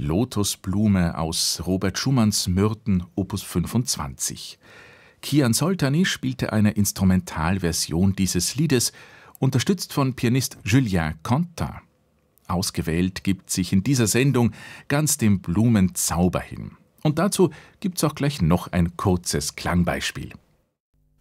Lotusblume aus Robert Schumanns Myrten Opus 25. Kian Soltani spielte eine Instrumentalversion dieses Liedes, unterstützt von Pianist Julien Contin. Ausgewählt gibt sich in dieser Sendung ganz dem Blumenzauber hin. Und dazu gibt's auch gleich noch ein kurzes Klangbeispiel.